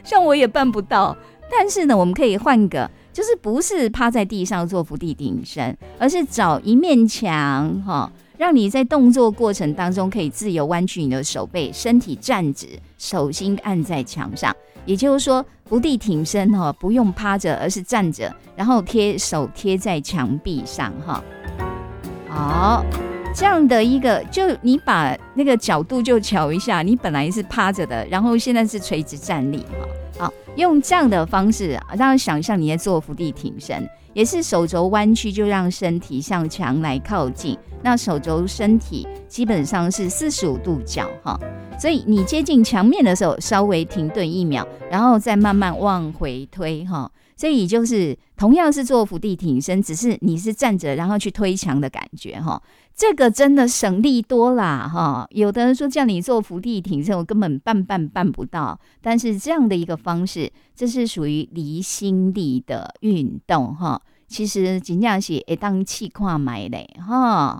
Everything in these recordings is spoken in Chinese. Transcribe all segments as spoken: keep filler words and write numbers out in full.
像我也办不到。但是呢，我们可以换个，就是不是趴在地上做伏地挺身，而是找一面墙哈，让你在动作过程当中可以自由弯曲你的手背，身体站直，手心按在墙上。也就是说，伏地挺身哈，不用趴着，而是站着，然后贴手贴在墙壁上哈。好，这样的一个，就你把那个角度就瞧一下，你本来是趴着的，然后现在是垂直站立哈。好，用这样的方式让想象你在做伏地挺身，也是手肘弯曲，就让身体向墙来靠近。那手肘身体基本上是四十五度角哈，所以你接近墙面的时候，稍微停顿一秒，然后再慢慢往回推哈。所以就是同样是做伏地挺身，只是你是站着然后去推墙的感觉哈，这个真的省力多啦哈。有的人说叫你做伏地挺身，我根本办办办不到，但是这样的一个方式，这是属于离心力的运动哈。其实真的是会当试看卖嘞哈。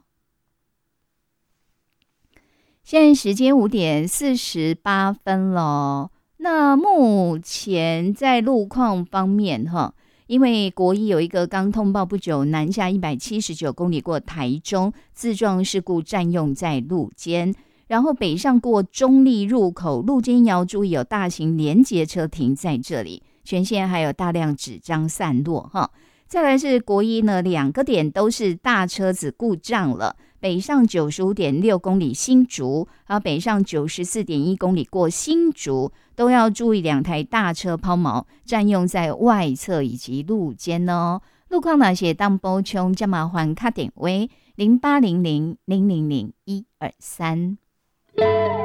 现在时间五点四十八分咯。那目前在路况方面哈，因为国一有一个刚通报不久，南下一百七十九公里过台中，自撞事故占用在路肩，然后北上过中立入口，路肩也要注意有大型联结车停在这里，全线还有大量纸张散落哈。再来是国一呢，两个点都是大车子故障了，北上九十五点六公里新竹，还有北上九十四点一公里过新竹，都要注意两台大车抛锚，占用在外侧以及路肩哦。路况哪些当补充，加麻烦卡点为零八零零零零零一二三。